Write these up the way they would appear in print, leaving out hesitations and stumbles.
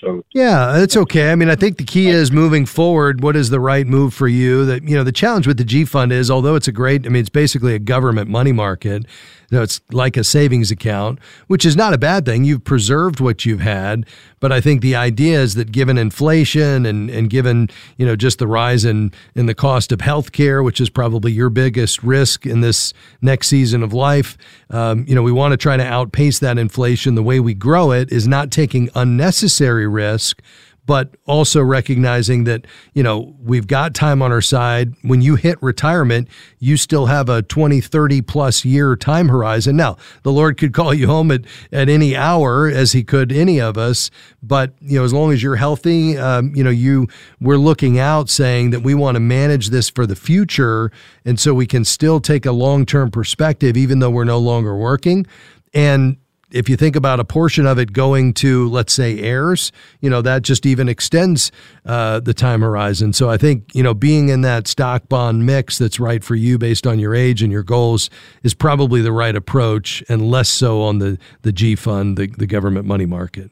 So yeah, that's okay. I mean, I think the key is moving forward. What is the right move for you? That, the challenge with the G Fund is, although it's it's basically a government money market. It's like a savings account, which is not a bad thing. You've preserved what you've had. But I think the idea is that given inflation and given, just the rise in the cost of healthcare, which is probably your biggest risk in this next season of life, we want to try to outpace that inflation. The way we grow it is not taking unnecessary risk, but also recognizing that, we've got time on our side. When you hit retirement, you still have a 20, 30 plus year time horizon. Now, the Lord could call you home at any hour, as he could any of us. But, as long as you're healthy, we're looking out saying that we want to manage this for the future. And so we can still take a long-term perspective, even though we're no longer working. And if you think about a portion of it going to, let's say, heirs, that just even extends the time horizon. So I think, being in that stock bond mix that's right for you based on your age and your goals is probably the right approach, and less so on the G Fund, the government money market.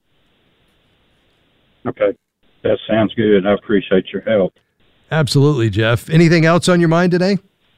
Okay. That sounds good. I appreciate your help. Absolutely, Jeff. Anything else on your mind today?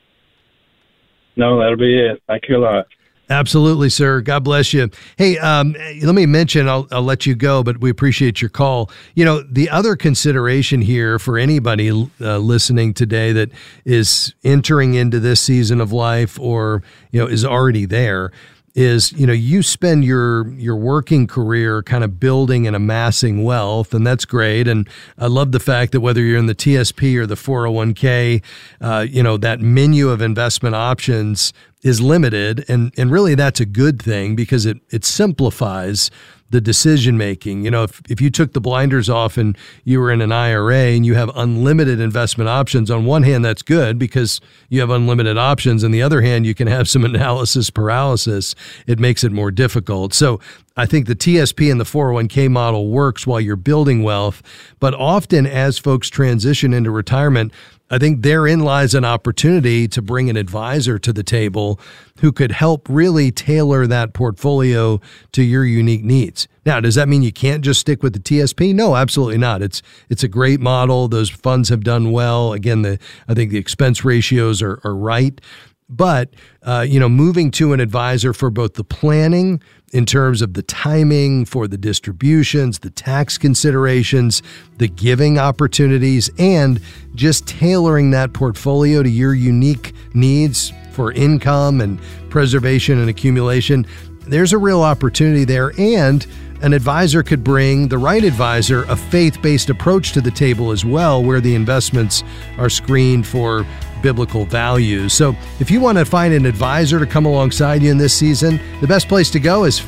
No, that'll be it. Thank you a lot. Absolutely, sir. God bless you. Hey, let me mention, I'll let you go, but we appreciate your call. The other consideration here for anybody listening today that is entering into this season of life or, is already there is, you spend your working career kind of building and amassing wealth, and that's great. And I love the fact that whether you're in the TSP or the 401k, that menu of investment options is limited. And really that's a good thing because it simplifies the decision making. If you took the blinders off and you were in an IRA and you have unlimited investment options, on one hand, that's good because you have unlimited options. On the other hand, you can have some analysis paralysis. It makes it more difficult. So I think the TSP and the 401k model works while you're building wealth. But often as folks transition into retirement, I think therein lies an opportunity to bring an advisor to the table who could help really tailor that portfolio to your unique needs. Now, does that mean you can't just stick with the TSP? No, absolutely not. It's a great model. Those funds have done well. Again, I think the expense ratios are right. But, moving to an advisor for both the planning in terms of the timing for the distributions, the tax considerations, the giving opportunities, and just tailoring that portfolio to your unique needs for income and preservation and accumulation, there's a real opportunity there. And an advisor could bring, the right advisor, a faith-based approach to the table as well, where the investments are screened for biblical values. So if you want to find an advisor to come alongside you in this season, the best place to go is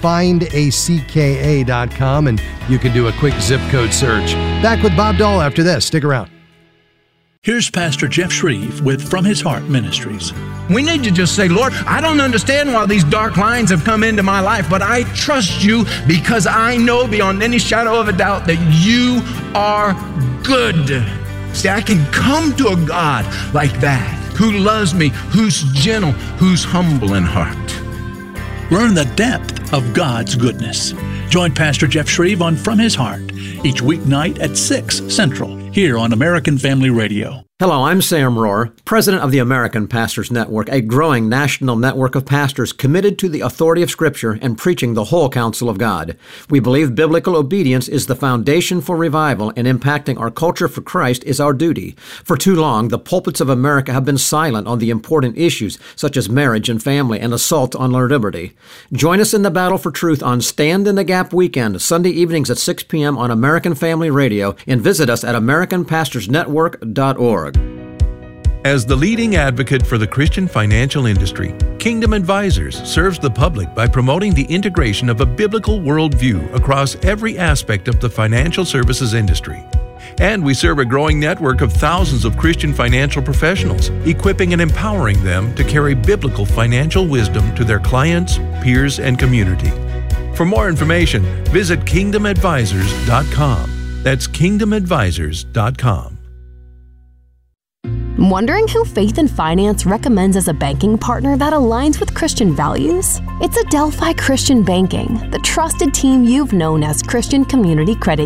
findacka.com, and you can do a quick zip code search. Back with Bob Dahl after this. Stick around. Here's Pastor Jeff Shreve with From His Heart Ministries. We need to just say, Lord, I don't understand why these dark lines have come into my life, but I trust you because I know beyond any shadow of a doubt that you are good. See, I can come to a God like that, who loves me, who's gentle, who's humble in heart. Learn the depth of God's goodness. Join Pastor Jeff Shreve on From His Heart each weeknight at 6 Central here on American Family Radio. Hello, I'm Sam Rohr, president of the American Pastors Network, a growing national network of pastors committed to the authority of Scripture and preaching the whole counsel of God. We believe biblical obedience is the foundation for revival, and impacting our culture for Christ is our duty. For too long, the pulpits of America have been silent on the important issues such as marriage and family and assault on our liberty. Join us in the battle for truth on Stand in the Gap weekend, Sunday evenings at 6 p.m. on American Family Radio, and visit us at AmericanPastorsNetwork.org. As the leading advocate for the Christian financial industry, Kingdom Advisors serves the public by promoting the integration of a biblical worldview across every aspect of the financial services industry. And we serve a growing network of thousands of Christian financial professionals, equipping and empowering them to carry biblical financial wisdom to their clients, peers, and community. For more information, visit KingdomAdvisors.com. That's KingdomAdvisors.com. Wondering who Faith and Finance recommends as a banking partner that aligns with Christian values? It's Adelphi Christian Banking, the trusted team you've known as Christian Community Credit